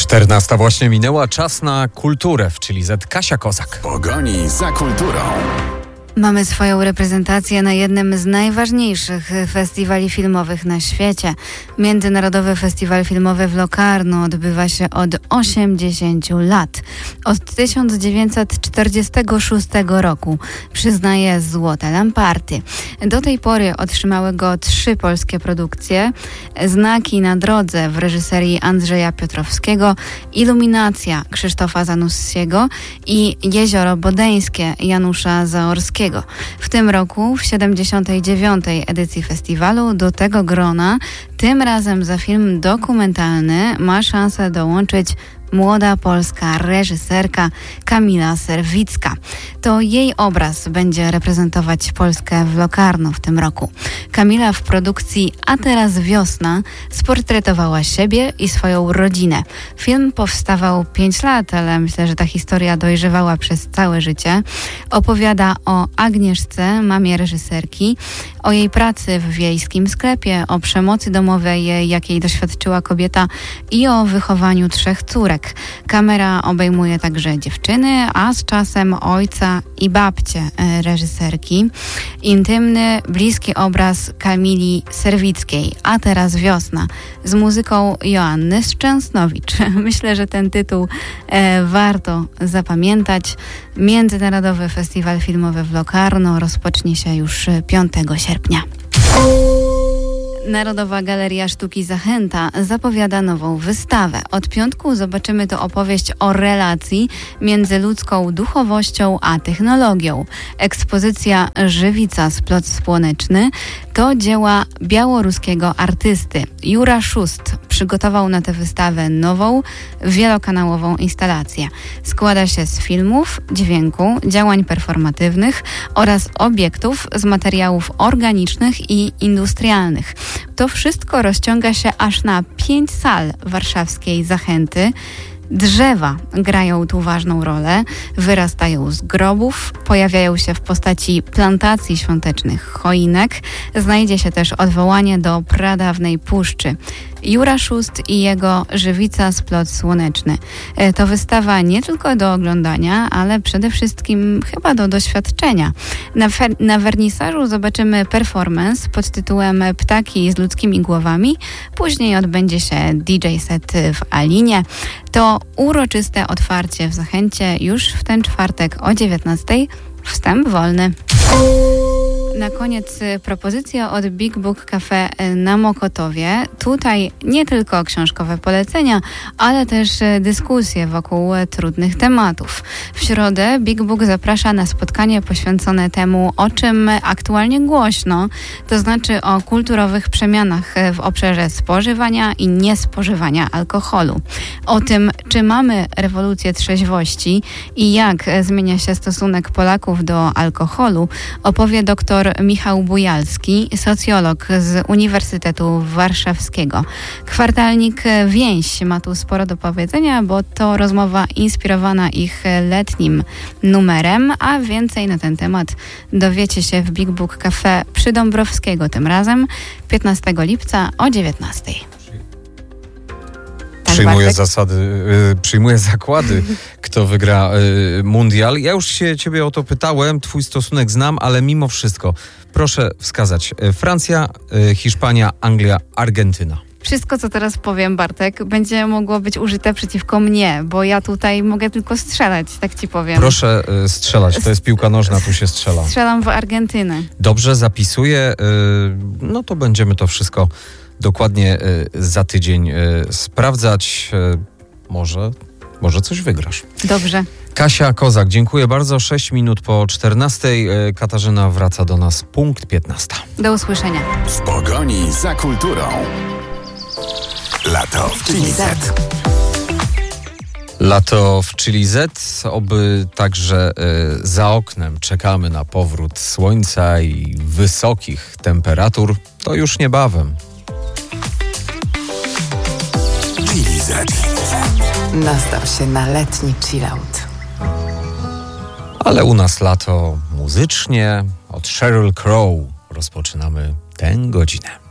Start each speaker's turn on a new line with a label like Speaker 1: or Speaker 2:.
Speaker 1: 14 właśnie minęła, czas na kulturę w Chili Z. Kasia Kozak.
Speaker 2: W pogoni za kulturą.
Speaker 3: Mamy swoją reprezentację na jednym z najważniejszych festiwali filmowych na świecie. Międzynarodowy Festiwal Filmowy w Locarno odbywa się od 80 lat. Od 1946 roku przyznaje Złote Lamparty. Do tej pory otrzymały go 3 polskie produkcje. Znaki na drodze w reżyserii Andrzeja Piotrowskiego, Iluminacja Krzysztofa Zanussiego i Jezioro Bodeńskie Janusza Zaorskiego. W tym roku, w 79. edycji festiwalu, do tego grona, tym razem za film dokumentalny, ma szansę dołączyć młoda polska reżyserka Kamila Serwicka. To jej obraz będzie reprezentować Polskę w Locarno w tym roku. Kamila w produkcji A teraz wiosna sportretowała siebie i swoją rodzinę. Film powstawał 5 lat, ale myślę, że ta historia dojrzewała przez całe życie. Opowiada o Agnieszce, mamie reżyserki, o jej pracy w wiejskim sklepie, o przemocy domowej, jakiej doświadczyła kobieta i o wychowaniu 3 córek. Kamera obejmuje także dziewczyny, a z czasem ojca i babcię reżyserki. Intymny, bliski obraz Kamili Serwickiej, A teraz wiosna, z muzyką Joanny Szczęsnowicz. Myślę, że ten tytuł warto zapamiętać. Międzynarodowy Festiwal Filmowy w Locarno rozpocznie się już 5 sierpnia. Narodowa Galeria Sztuki Zachęta zapowiada nową wystawę. Od piątku zobaczymy tu opowieść o relacji między ludzką duchowością a technologią. Ekspozycja Żywica Splot Słoneczny to dzieła białoruskiego artysty. Jura Szust przygotował na tę wystawę nową, wielokanałową instalację. Składa się z filmów, dźwięku, działań performatywnych oraz obiektów z materiałów organicznych i industrialnych. To wszystko rozciąga się aż na 5 sal warszawskiej Zachęty. Drzewa grają tu ważną rolę, wyrastają z grobów, pojawiają się w postaci plantacji świątecznych choinek. Znajdzie się też odwołanie do pradawnej puszczy. Jura Szust i jego Żywica Splot Słoneczny. To wystawa nie tylko do oglądania, ale przede wszystkim chyba do doświadczenia. Na wernisażu zobaczymy performance pod tytułem Ptaki z ludzkimi głowami. Później odbędzie się DJ set w Alinie. To uroczyste otwarcie w Zachęcie już w ten czwartek o 19:00. Wstęp wolny. Na koniec propozycja od Big Book Cafe na Mokotowie. Tutaj nie tylko książkowe polecenia, ale też dyskusje wokół trudnych tematów. W środę Big Book zaprasza na spotkanie poświęcone temu, o czym aktualnie głośno, to znaczy o kulturowych przemianach w obszarze spożywania i niespożywania alkoholu. O tym, czy mamy rewolucję trzeźwości i jak zmienia się stosunek Polaków do alkoholu, opowie dr Michał Bujalski, socjolog z Uniwersytetu Warszawskiego. Kwartalnik Więź ma tu sporo do powiedzenia, bo to rozmowa inspirowana ich letnim numerem, a więcej na ten temat dowiecie się w Big Book Cafe przy Dąbrowskiego, tym razem 15 lipca o 19:00.
Speaker 1: Przyjmuję zakłady, kto wygra mundial. Ja już się ciebie o to pytałem, twój stosunek znam, ale mimo wszystko proszę wskazać Francja, Hiszpania, Anglia, Argentyna.
Speaker 3: Wszystko, co teraz powiem, Bartek, będzie mogło być użyte przeciwko mnie, bo ja tutaj mogę tylko strzelać, tak ci powiem.
Speaker 1: Proszę strzelać, to jest piłka nożna, tu się strzela.
Speaker 3: Strzelam w Argentynę.
Speaker 1: Dobrze, zapisuję. No to będziemy to wszystko dokładnie za tydzień sprawdzać. Może coś wygrasz.
Speaker 3: Dobrze.
Speaker 1: Kasia Kozak, dziękuję bardzo. 6 minut po 14:00. Katarzyna wraca do nas, punkt 15:00.
Speaker 3: Do usłyszenia.
Speaker 2: W pogoni za kulturą. Lato w Chili Z.
Speaker 1: Lato w Chili Z, oby także za oknem czekamy na powrót słońca i wysokich temperatur. To już niebawem.
Speaker 2: Chili Z.
Speaker 4: Nastaw się na letni chillout.
Speaker 1: Ale u nas lato muzycznie. Od Sheryl Crow rozpoczynamy tę godzinę.